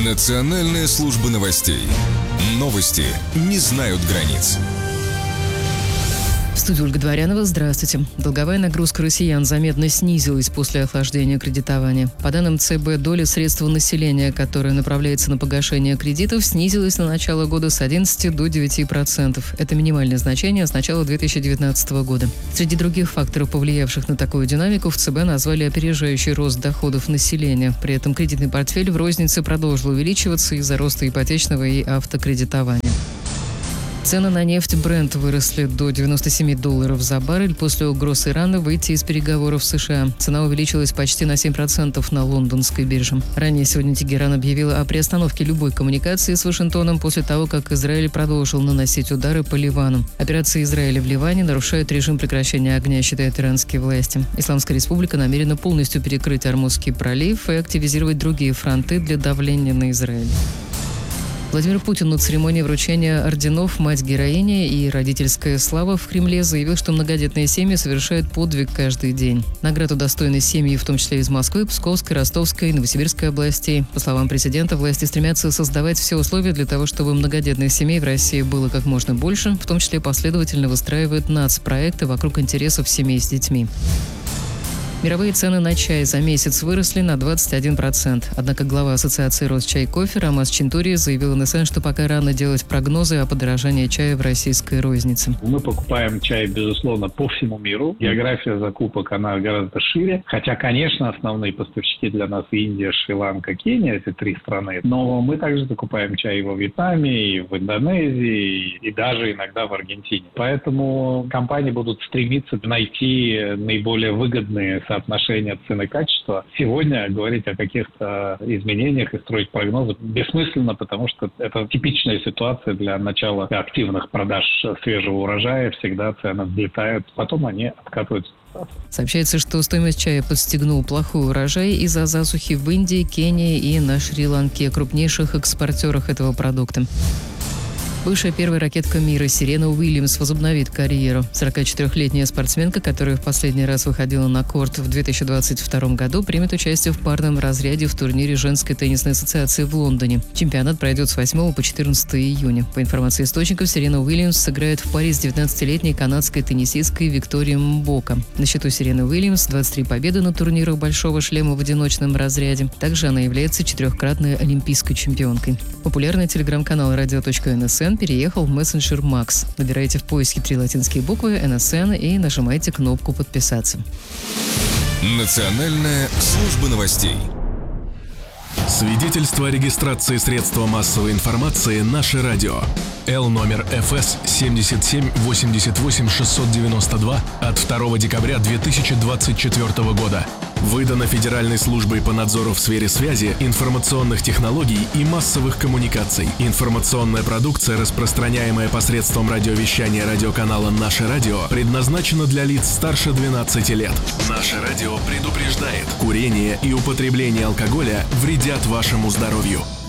Национальная служба новостей. Новости не знают границ. В студии Ольга Дворянова. Здравствуйте. Долговая нагрузка россиян заметно снизилась после охлаждения кредитования. По данным ЦБ, доля средств населения, которая направляется на погашение кредитов, снизилась на начало года с 11 до 9%. Это минимальное значение с начала 2019 года. Среди других факторов, повлиявших на такую динамику, в ЦБ назвали опережающий рост доходов населения. При этом кредитный портфель в рознице продолжил увеличиваться из-за роста ипотечного и автокредитования. Цены на нефть Brent выросли до $97 за баррель после угроз Ирана выйти из переговоров с США. Цена увеличилась почти на 7% на лондонской бирже. Ранее сегодня Тегеран объявил о приостановке любой коммуникации с Вашингтоном после того, как Израиль продолжил наносить удары по Ливану. Операции Израиля в Ливане нарушают режим прекращения огня, считают иранские власти. Исламская республика намерена полностью перекрыть Ормузский пролив и активизировать другие фронты для давления на Израиль. Владимир Путин на церемонии вручения орденов «Мать-героиня» и «Родительская слава» в Кремле заявил, что многодетные семьи совершают подвиг каждый день. Наград удостоены семьи, в том числе из Москвы, Псковской, Ростовской и Новосибирской областей. По словам президента, власти стремятся создавать все условия для того, чтобы многодетных семей в России было как можно больше, в том числе последовательно выстраивают нацпроекты вокруг интересов семей с детьми. Мировые цены на чай за месяц выросли на 21%. Однако глава Ассоциации Росчай и кофе Рамаз Чинтури заявил НСН, что пока рано делать прогнозы о подорожании чая в российской рознице. Мы покупаем чай, безусловно, по всему миру. География закупок, она гораздо шире. Хотя, конечно, основные поставщики для нас Индия, Шри-Ланка, Кения, эти три страны. Но мы также закупаем чай и во Вьетнаме, и в Индонезии, и даже иногда в Аргентине. Поэтому компании будут стремиться найти наиболее выгодные соотношение цены-качества. Сегодня говорить о каких-то изменениях и строить прогнозы бессмысленно, потому что это типичная ситуация для начала активных продаж свежего урожая. Всегда цены взлетают, потом они откатываются. Сообщается, что стоимость чая подстегнул плохой урожай из-за засухи в Индии, Кении и на Шри-Ланке, крупнейших экспортерах этого продукта. Бывшая первая ракетка мира Серена Уильямс возобновит карьеру. 44-летняя спортсменка, которая в последний раз выходила на корт в 2022 году, примет участие в парном разряде в турнире женской теннисной ассоциации в Лондоне. Чемпионат пройдет с 8 по 14 июня. По информации источников, Серена Уильямс сыграет в паре с 19-летней канадской теннисисткой Викторией Мбока. На счету Серены Уильямс 23 победы на турнирах «Большого шлема» в одиночном разряде. Также она является 4-кратной олимпийской чемпионкой. Популярный телеграм-канал radio.nsn переехал в мессенджер Макс. Набирайте в поиске 3 латинские буквы НСН и нажимайте кнопку «Подписаться». Национальная служба новостей. Свидетельство о регистрации средства массовой информации «Наше радио». Л номер ФС 7788692 от 2 декабря 2024 года. Выдано Федеральной службой по надзору в сфере связи, информационных технологий и массовых коммуникаций. Информационная продукция, распространяемая посредством радиовещания радиоканала «Наше радио», предназначена для лиц старше 12 лет. «Наше радио» предупреждает: курение и употребление алкоголя вредят вашему здоровью.